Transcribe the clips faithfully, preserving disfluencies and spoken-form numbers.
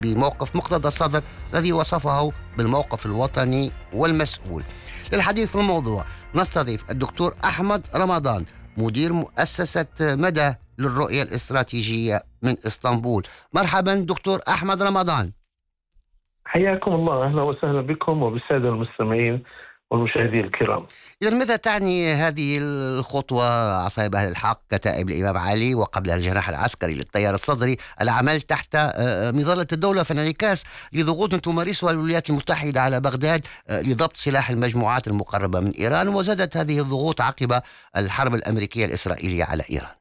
بموقف مقتدى الصدر الذي وصفه بالموقف الوطني والمسؤول. للحديث في الموضوع نستضيف الدكتور أحمد رمضان، مدير مؤسسة مدى للرؤية الاستراتيجية من إسطنبول. مرحبا دكتور أحمد رمضان. حياكم الله، أهلا وسهلا بكم وبالسادة المستمعين والمشاهدين الكرام. إذا ماذا تعني هذه الخطوة عصائب أهل الحق كتائب الإمام علي وقبلها الجناح العسكري للتيار الصدري العمل تحت مظلة الدولة في انعكاس لضغوط تمارسها الولايات المتحدة على بغداد لضبط سلاح المجموعات المقربة من إيران، وزادت هذه الضغوط عقب الحرب الأمريكية الإسرائيلية على إيران؟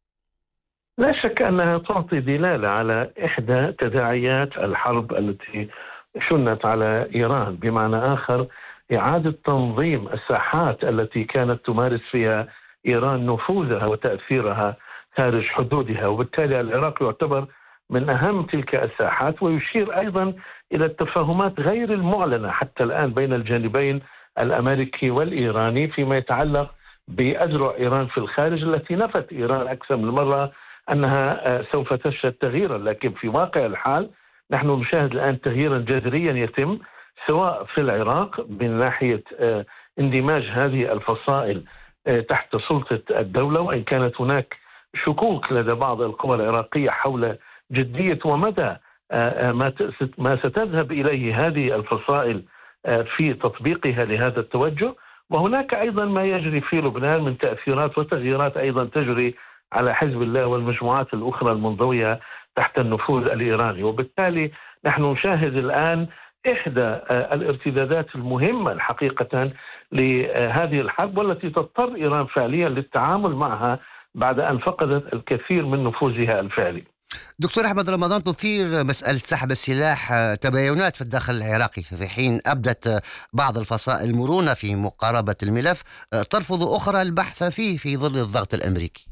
لا شك أنها تعطي دلالة على إحدى تداعيات الحرب التي شنت على إيران، بمعنى آخر إعادة تنظيم الساحات التي كانت تمارس فيها إيران نفوذها وتأثيرها خارج حدودها، وبالتالي العراق يعتبر من أهم تلك الساحات، ويشير أيضا إلى التفاهمات غير المعلنة حتى الآن بين الجانبين الأمريكي والإيراني فيما يتعلق بأذرع إيران في الخارج، التي نفت إيران أكثر من مرة أنها سوف تشهد تغييرا، لكن في واقع الحال نحن نشاهد الآن تغييرا جذريا يتم سواء في العراق من ناحية اندماج هذه الفصائل تحت سلطة الدولة، وإن كانت هناك شكوك لدى بعض القوى العراقية حول جدية ومدى ما ستذهب إليه هذه الفصائل في تطبيقها لهذا التوجه. وهناك أيضا ما يجري في لبنان من تأثيرات وتغييرات أيضا تجري على حزب الله والمجموعات الأخرى المنضوية تحت النفوذ الإيراني، وبالتالي نحن نشاهد الآن إحدى الارتدادات المهمة الحقيقة لهذه الحرب، والتي تضطر إيران فعليا للتعامل معها بعد أن فقدت الكثير من نفوذها الفعلي. دكتور أحمد رمضان، تثير مسألة سحب السلاح تباينات في الداخل العراقي، في حين أبدت بعض الفصائل المرونة في مقاربة الملف ترفض أخرى البحث فيه في ظل الضغط الأمريكي.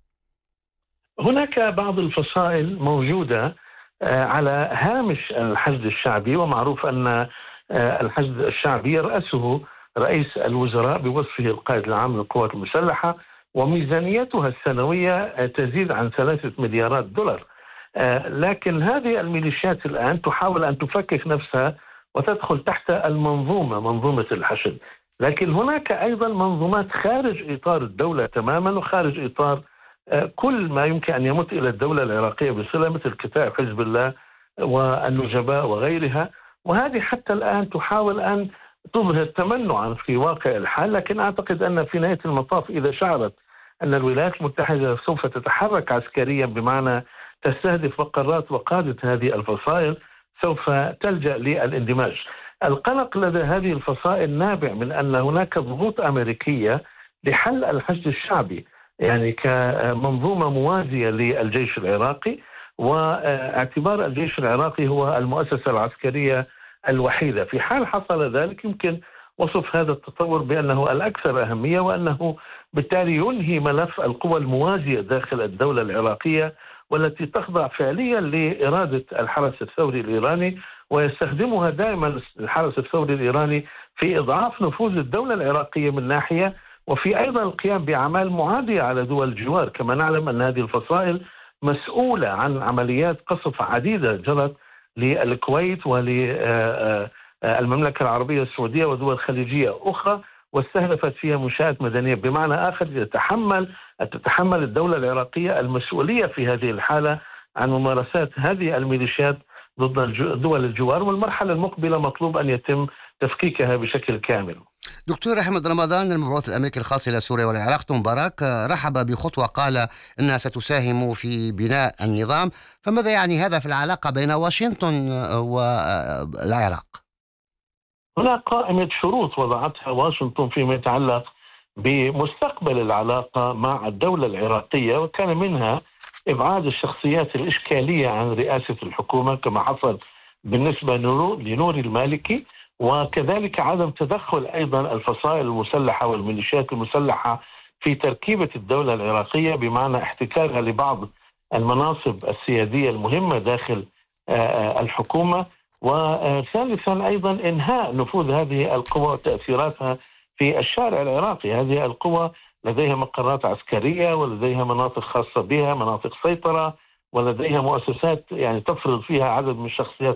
هناك بعض الفصائل موجودة على هامش الحشد الشعبي، ومعروف أن الحشد الشعبي يرأسه رئيس الوزراء بوصفه القائد العام للقوات المسلحة، وميزانيتها السنوية تزيد عن ثلاثة مليارات دولار. لكن هذه الميليشيات الآن تحاول أن تفكك نفسها وتدخل تحت المنظومة، منظومة الحشد. لكن هناك أيضا منظومات خارج إطار الدولة تماما وخارج إطار كل ما يمكن أن يمت إلى الدولة العراقية بصلة، مثل كتائب حزب الله والنجباء وغيرها، وهذه حتى الآن تحاول أن تظهر تمنعا في واقع الحال. لكن أعتقد أن في نهاية المطاف إذا شعرت أن الولايات المتحدة سوف تتحرك عسكريا بمعنى تستهدف مقرات وقادة هذه الفصائل، سوف تلجأ للاندماج. القلق لدى هذه الفصائل نابع من أن هناك ضغوط أمريكية لحل الحشد الشعبي، يعني كمنظومة موازية للجيش العراقي، واعتبار الجيش العراقي هو المؤسسة العسكرية الوحيدة. في حال حصل ذلك يمكن وصف هذا التطور بأنه الأكثر أهمية، وأنه بالتالي ينهي ملف القوى الموازية داخل الدولة العراقية، والتي تخضع فعليا لإرادة الحرس الثوري الإيراني، ويستخدمها دائما الحرس الثوري الإيراني في إضعاف نفوذ الدولة العراقية من ناحية، وفي أيضا القيام بأعمال معادية على دول الجوار. كما نعلم أن هذه الفصائل مسؤولة عن عمليات قصف عديدة جرت للكويت وللمملكة العربية السعودية ودول خليجية أخرى، واستهدفت فيها منشآت مدنية. بمعنى آخر تتحمل تتحمل الدولة العراقية المسؤولية في هذه الحالة عن ممارسات هذه الميليشيات ضد دول الجوار، والمرحلة المقبلة مطلوب أن يتم تفكيكها بشكل كامل. دكتور أحمد رمضان، المبعوث الأمريكي الخاص إلى سوريا والعراق توم باراك رحب بخطوة قال إنها ستساهم في بناء النظام، فماذا يعني هذا في العلاقة بين واشنطن والعراق؟ هناك قائمة شروط وضعتها واشنطن فيما يتعلق بمستقبل العلاقة مع الدولة العراقية، وكان منها إبعاد الشخصيات الإشكالية عن رئاسة الحكومة كما حصل بالنسبة لنوري المالكي، وكذلك عدم تدخل أيضا الفصائل المسلحة والميليشيات المسلحة في تركيبة الدولة العراقية، بمعنى احتكارها لبعض المناصب السيادية المهمة داخل الحكومة، وثالثا أيضا إنهاء نفوذ هذه القوى وتأثيراتها في الشارع العراقي. هذه القوى لديها مقرات عسكرية ولديها مناطق خاصة بها، مناطق سيطرة، ولديها مؤسسات يعني تفرض فيها عدد من الشخصيات